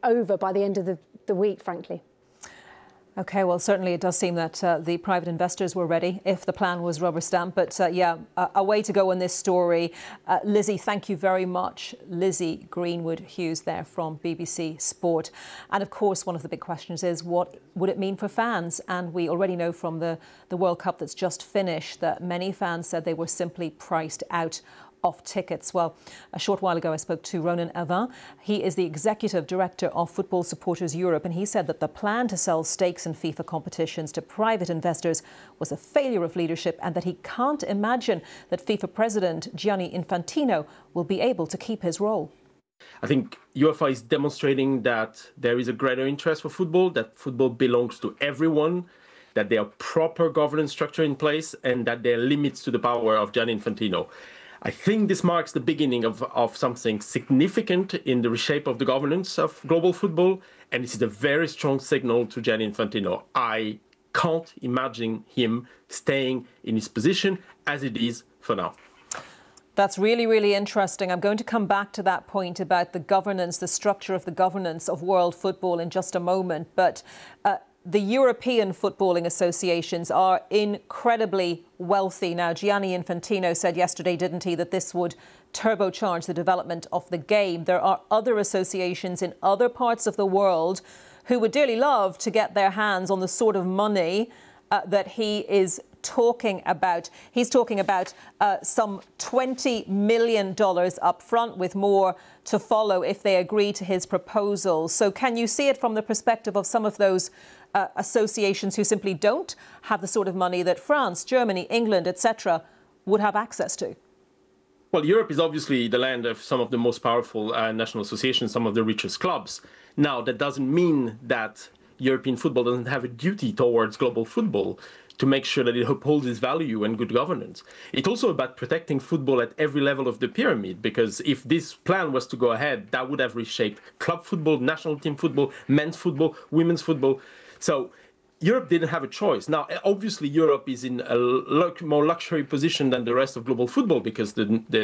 over by the end of the week, frankly. OK, well, certainly it does seem that the private investors were ready if the plan was rubber stamped. But yeah, a way to go in this story. Lizzie, thank you very much. Lizzie Greenwood-Hughes there from BBC Sport. And of course, one of the big questions is what would it mean for fans? And we already know from the World Cup that's just finished that many fans said they were simply priced out of tickets. Well, a short while ago, I spoke to Ronan Avin. He is the executive director of Football Supporters Europe, and he said that the plan to sell stakes in FIFA competitions to private investors was a failure of leadership and that he can't imagine that FIFA president Gianni Infantino will be able to keep his role. I think UEFA is demonstrating that there is a greater interest for football, that football belongs to everyone, that there are proper governance structure in place, and that there are limits to the power of Gianni Infantino. I think this marks the beginning of something significant in the reshape of the governance of global football, and this is a very strong signal to Gianni Infantino. I can't imagine him staying in his position as it is for now. That's really, really interesting. I'm going to come back to that point about the governance, the structure of the governance of world football in just a moment. But the European footballing associations are incredibly wealthy. Now, Gianni Infantino said yesterday, didn't he, that this would turbocharge the development of the game. There are other associations in other parts of the world who would dearly love to get their hands on the sort of money that he is talking about. He's talking about some $20 million up front with more to follow if they agree to his proposal. So can you see it from the perspective of some of those associations who simply don't have the sort of money that France, Germany, England, etc. would have access to? Well, Europe is obviously the land of some of the most powerful national associations, some of the richest clubs. Now, that doesn't mean that European football doesn't have a duty towards global football to make sure that it upholds its value and good governance. It's also about protecting football at every level of the pyramid, because if this plan was to go ahead, that would have reshaped club football, national team football, men's football, women's football. So Europe didn't have a choice. Now, obviously, Europe is in a more luxury position than the rest of global football because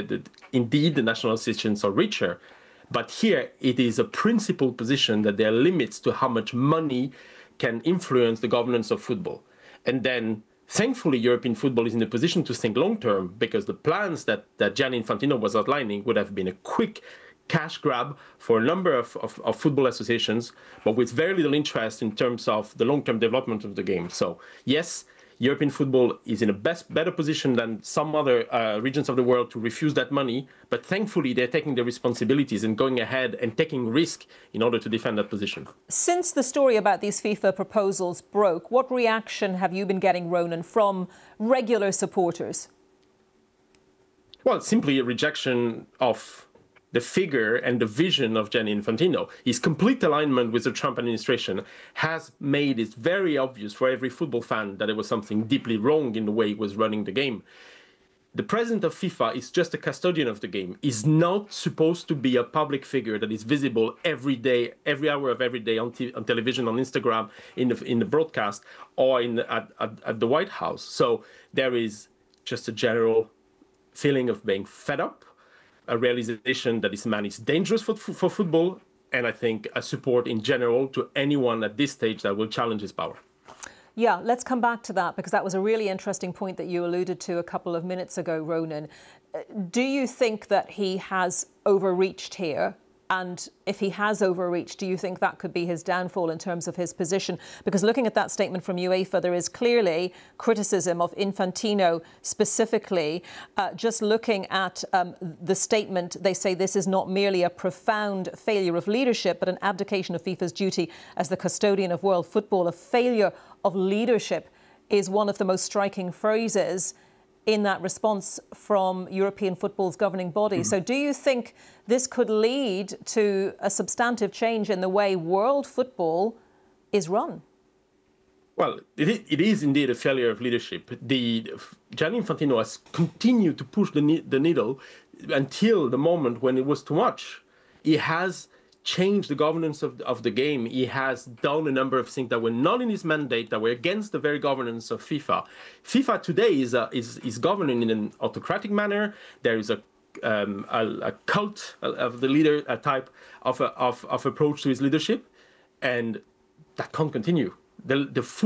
indeed the national associations are richer. But here it is a principled position that there are limits to how much money can influence the governance of football. And then, thankfully, European football is in a position to think long-term because the plans that Gianni Infantino was outlining would have been a quick cash grab for a number of football associations, but with very little interest in terms of the long-term development of the game. So, yes, European football is in a better position than some other regions of the world to refuse that money, but thankfully they're taking their responsibilities and going ahead and taking risk in order to defend that position. Since the story about these FIFA proposals broke, what reaction have you been getting, Ronan, from regular supporters? Well, simply a rejection of the figure and the vision of Gianni Infantino. His complete alignment with the Trump administration has made it very obvious for every football fan that there was something deeply wrong in the way he was running the game. The president of FIFA is just a custodian of the game. He's not supposed to be a public figure that is visible every day, every hour of every day on television, on Instagram, in the broadcast, or at the White House. So there is just a general feeling of being fed up, a realization that this man is dangerous for football, and I think a support in general to anyone at this stage that will challenge his power. Yeah, let's come back to that, because that was a really interesting point that you alluded to a couple of minutes ago, Ronan. Do you think that he has overreached here? And if he has overreached, do you think that could be his downfall in terms of his position? Because looking at that statement from UEFA, there is clearly criticism of Infantino specifically. Just looking at the statement, they say this is not merely a profound failure of leadership, but an abdication of FIFA's duty as the custodian of world football. A failure of leadership is one of the most striking phrases in that response from European football's governing body. So do you think this could lead to a substantive change in the way world football is run? Well, it is indeed a failure of leadership. Gianni Infantino has continued to push the needle until the moment when it was too much. He has changed the governance of the game. He has done a number of things that were not in his mandate, that were against the very governance of FIFA. FIFA today is governing in an autocratic manner. There is a a cult of the leader, a type of approach to his leadership, and that can't continue. The